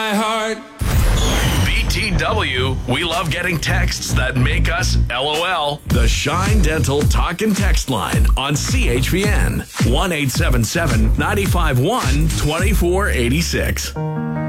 My heart. BTW, we love getting texts that make us LOL. The Shine Dental Talk and Text line on CHPN 1-877-951-2486.